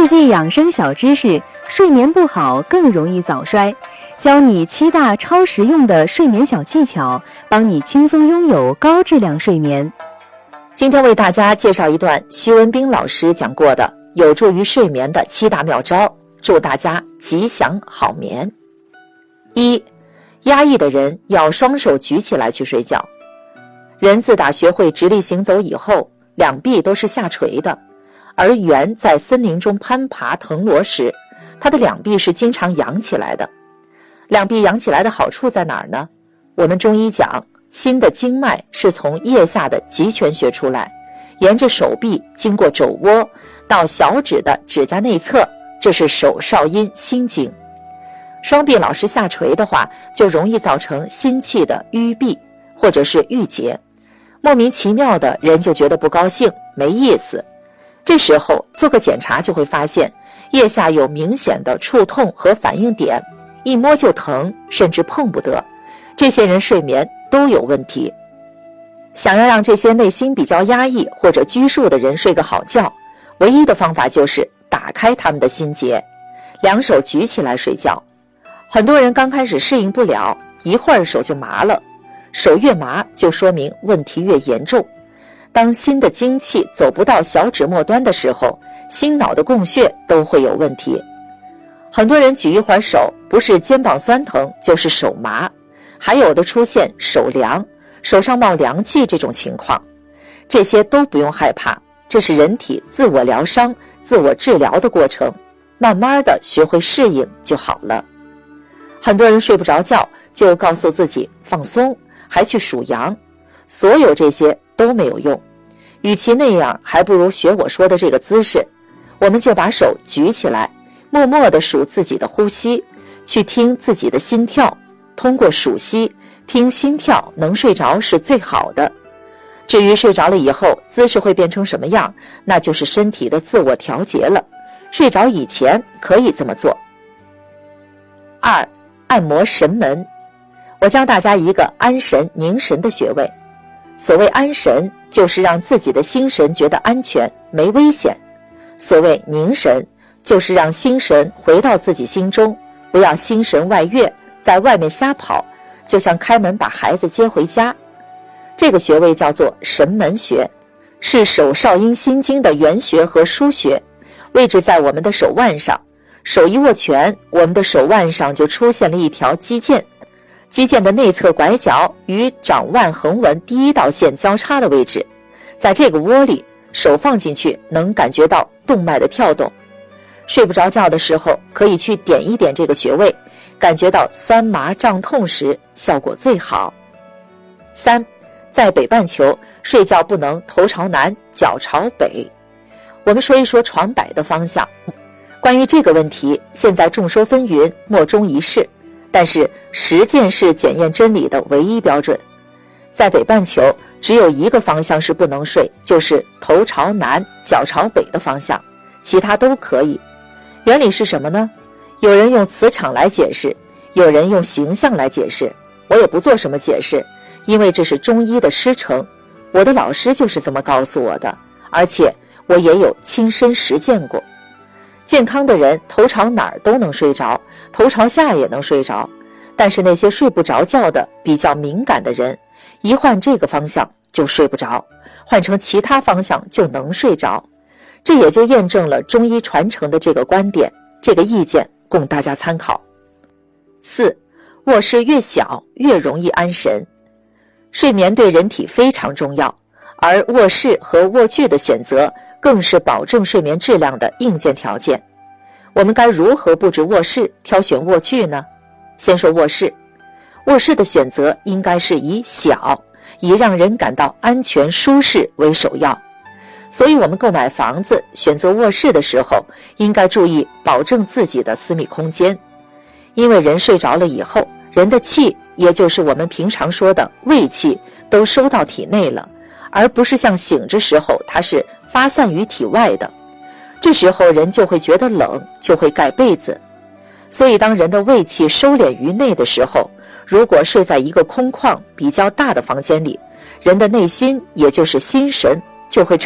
4句养生小知识，睡眠不好更容易早衰。教你7大超实用的睡眠小技巧，帮你轻松拥有高质量睡眠。 今天为大家介绍一段徐文兵老师讲过的有助于睡眠的7大妙招，祝大家吉祥好眠。1. 压抑的人要双手举起来去睡觉。人自打学会直立行走以后，两臂都是下垂的，而猿在森林中攀爬藤萝时，它的两臂是经常扬起来的。两臂扬起来的好处在哪儿呢？我们中医讲，心的经脉是从腋下的极泉穴出来，沿着手臂经过肘窝到小指的指甲内侧，这是手少阴心经。双臂老是下垂的话，就容易造成心气的淤闭或者是郁结，莫名其妙的人就觉得不高兴没意思。这时候做个检查就会发现，腋下有明显的触痛和反应点，一摸就疼，甚至碰不得。这些人睡眠都有问题。想要让这些内心比较压抑或者拘束的人睡个好觉，唯一的方法就是打开他们的心结，两手举起来睡觉。很多人刚开始适应不了，一会儿手就麻了，手越麻就说明问题越严重。当心的精气走不到小指末端的时候，心脑的供血都会有问题。很多人举一会儿手，不是肩膀酸疼就是手麻，还有的出现手凉、手上冒凉气这种情况。这些都不用害怕，这是人体自我疗伤、自我治疗的过程，慢慢的学会适应就好了。很多人睡不着觉就告诉自己放松，还去数羊，所有这些都没有用。与其那样，还不如学我说的这个姿势，我们就把手举起来，默默地数自己的呼吸，去听自己的心跳，通过数息听心跳能睡着是最好的。至于睡着了以后姿势会变成什么样，那就是身体的自我调节了。睡着以前可以这么做。2. 按摩神门。我教大家一个安神凝神的穴位。所谓安神，就是让自己的心神觉得安全没危险。所谓凝神，就是让心神回到自己心中，不要心神外越，在外面瞎跑，就像开门把孩子接回家。这个穴位叫做神门穴，是手少阴心经的原穴和腧穴，位置在我们的手腕上。手一握拳，我们的手腕上就出现了一条肌腱，肌腱的内侧拐角与掌腕横纹第1道线交叉的位置，在这个窝里，手放进去能感觉到动脉的跳动。睡不着觉的时候，可以去点一点这个穴位，感觉到酸麻胀痛时效果最好。3. 在北半球睡觉不能头朝南，脚朝北。我们说一说床摆的方向。关于这个问题，现在众说纷纭，莫衷一是，但是实践是检验真理的唯一标准。在北半球只有一个方向是不能睡，就是头朝南脚朝北的方向，其他都可以。原理是什么呢？有人用磁场来解释，有人用形象来解释，我也不做什么解释，因为这是中医的师承，我的老师就是这么告诉我的，而且我也有亲身实践过。健康的人头朝哪儿都能睡着，头朝下也能睡着，但是那些睡不着觉的比较敏感的人，一换这个方向就睡不着，换成其他方向就能睡着。这也就验证了中医传承的这个观点，这个意见供大家参考。4. 卧室越小越容易安神。睡眠对人体非常重要，而卧室和卧具的选择更是保证睡眠质量的硬件条件。我们该如何布置卧室，挑选卧具呢？先说卧室，卧室的选择应该是以小，以让人感到安全舒适为首要。所以我们购买房子选择卧室的时候，应该注意保证自己的私密空间。因为人睡着了以后，人的气，也就是我们平常说的胃气，都收到体内了，而不是像醒着时候它是发散于体外的。这时候人就会觉得冷，就会盖被子。所以当人的胃气收敛于内的时候，如果睡在一个空旷比较大的房间里，人的内心，也就是心神，就会